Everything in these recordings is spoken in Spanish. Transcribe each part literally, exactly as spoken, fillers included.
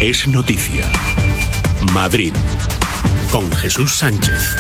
es noticia. Madrid, con Jesús Sánchez.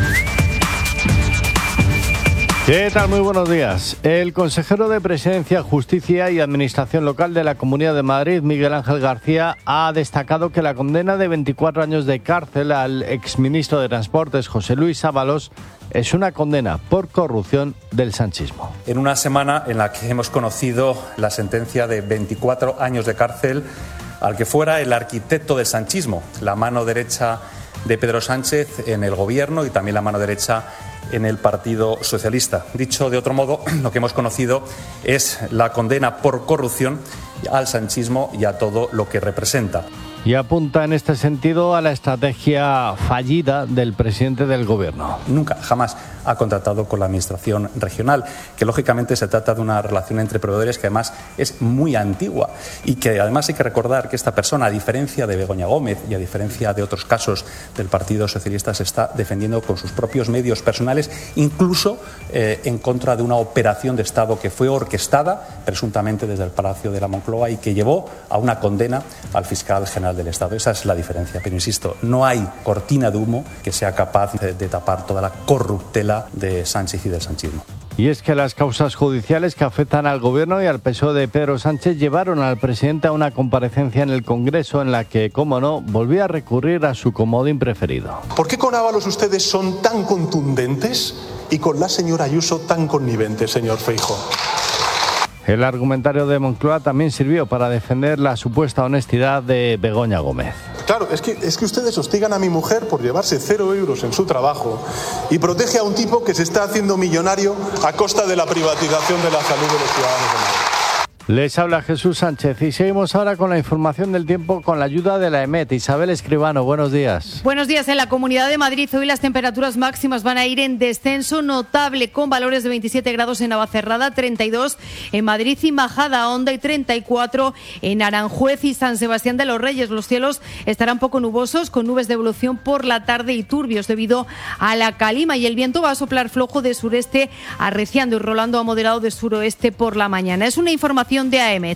¿Qué tal? Muy buenos días. El consejero de Presidencia, Justicia y Administración Local de la Comunidad de Madrid, Miguel Ángel García, ha destacado que la condena de veinticuatro años de cárcel al exministro de Transportes, José Luis Ábalos, es una condena por corrupción del sanchismo. En una semana en la que hemos conocido la sentencia de veinticuatro años de cárcel al que fuera el arquitecto del sanchismo, la mano derecha de Pedro Sánchez en el gobierno y también la mano derecha en el Partido Socialista. Dicho de otro modo, lo que hemos conocido es la condena por corrupción al sanchismo y a todo lo que representa. Y apunta en este sentido a la estrategia fallida del presidente del gobierno. Nunca, jamás ha contratado con la administración regional, que lógicamente se trata de una relación entre proveedores que además es muy antigua y que además hay que recordar que esta persona, a diferencia de Begoña Gómez y a diferencia de otros casos del Partido Socialista, se está defendiendo con sus propios medios personales, incluso eh, en contra de una operación de Estado que fue orquestada presuntamente desde el Palacio de la Moncloa y que llevó a una condena al fiscal general del Estado. Esa es la diferencia, pero insisto, no hay cortina de humo que sea capaz de, de tapar toda la corruptela de Sánchez y del sanchismo. Y es que las causas judiciales que afectan al gobierno y al P S O E de Pedro Sánchez llevaron al presidente a una comparecencia en el Congreso en la que, como no, volvía a recurrir a su comodín preferido. ¿Por qué con Ábalos ustedes son tan contundentes y con la señora Ayuso tan conniventes, señor Feijóo? El argumentario de Moncloa también sirvió para defender la supuesta honestidad de Begoña Gómez. Claro, es que, es que ustedes hostigan a mi mujer por llevarse cero euros en su trabajo y protege a un tipo que se está haciendo millonario a costa de la privatización de la salud de los ciudadanos de Madrid. Les habla Jesús Sánchez y seguimos ahora con la información del tiempo con la ayuda de la EMET. Isabel Escribano, buenos días. Buenos días. En la Comunidad de Madrid hoy las temperaturas máximas van a ir en descenso notable con valores de veintisiete grados en Navacerrada, treinta y dos en Madrid y Majadahonda y treinta y cuatro en Aranjuez y San Sebastián de los Reyes. Los cielos estarán poco nubosos con nubes de evolución por la tarde y turbios debido a la calima y el viento va a soplar flojo de sureste arreciando y rolando a moderado de suroeste por la mañana. Es una información de AEMET.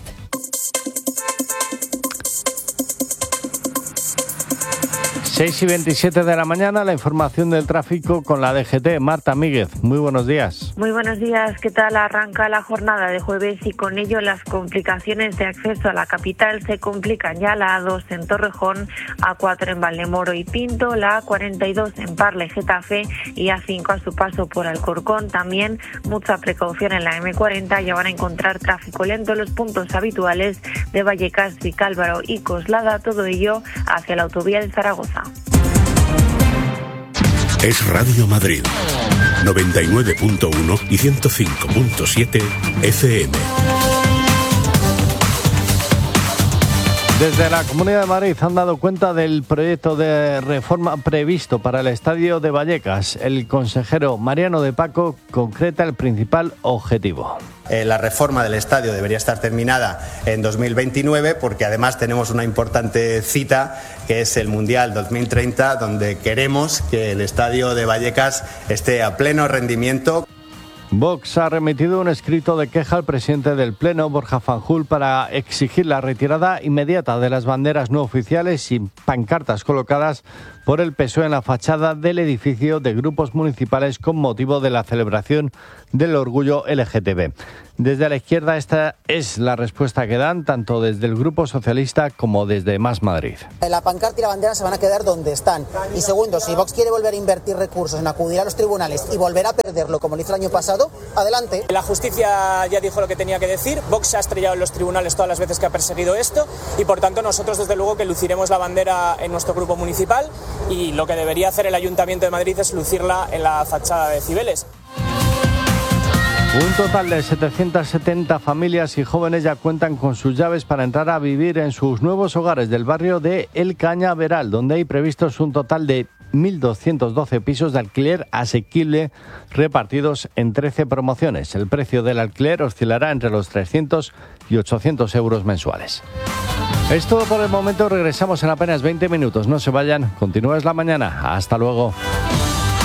seis y veintisiete de la mañana, la información del tráfico con la D G T. Marta Míguez, muy buenos días. Muy buenos días, ¿qué tal? Arranca la jornada de jueves y con ello las complicaciones de acceso a la capital se complican ya. La A dos en Torrejón, A cuatro en Valdemoro y Pinto, la A cuarenta y dos en Parla y Getafe y A cinco a su paso por Alcorcón. También mucha precaución en la M cuarenta, ya van a encontrar tráfico lento en los puntos habituales de Vallecas, Vicálvaro y Coslada, todo ello hacia la autovía de Zaragoza. Es Radio Madrid, noventa y nueve punto uno y ciento cinco punto siete F M. Desde la Comunidad de Madrid han dado cuenta del proyecto de reforma previsto para el estadio de Vallecas. El consejero Mariano de Paco concreta el principal objetivo. Eh, la reforma del estadio debería estar terminada en dos mil veintinueve porque además tenemos una importante cita que es el Mundial dos mil treinta, donde queremos que el estadio de Vallecas esté a pleno rendimiento. Vox ha remitido un escrito de queja al presidente del Pleno, Borja Fanjul, para exigir la retirada inmediata de las banderas no oficiales y pancartas colocadas por el P S O E en la fachada del edificio de grupos municipales con motivo de la celebración del orgullo L G T B. Desde la izquierda esta es la respuesta que dan tanto desde el Grupo Socialista como desde Más Madrid. La pancarta y la bandera se van a quedar donde están. Y segundo, si Vox quiere volver a invertir recursos en acudir a los tribunales y volver a perderlo como lo hizo el año pasado, adelante. La justicia ya dijo lo que tenía que decir, Vox se ha estrellado en los tribunales todas las veces que ha perseguido esto y por tanto nosotros desde luego que luciremos la bandera en nuestro grupo municipal y lo que debería hacer el Ayuntamiento de Madrid es lucirla en la fachada de Cibeles. Un total de setecientas setenta familias y jóvenes ya cuentan con sus llaves para entrar a vivir en sus nuevos hogares del barrio de El Cañaveral, donde hay previstos un total de mil doscientos doce pisos de alquiler asequible repartidos en trece promociones. El precio del alquiler oscilará entre los trescientos y ochocientos euros mensuales. Es todo por el momento, regresamos en apenas veinte minutos. No se vayan, continúa Es la Mañana. Hasta luego.